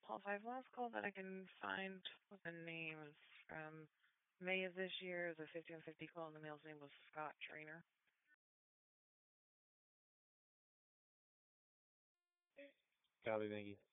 I have last call that I can find with the names from May of this year. The 5150 call, and the male's name was Scott Trainer. Copy, thank you.